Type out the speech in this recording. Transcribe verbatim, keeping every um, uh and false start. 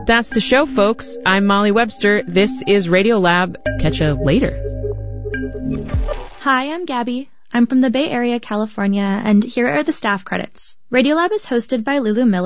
That's the show, folks. I'm Molly Webster. This is Radiolab. Catch you later. Hi, I'm Gabby. I'm from the Bay Area, California, and here are the staff credits. Radiolab is hosted by Lulu Miller.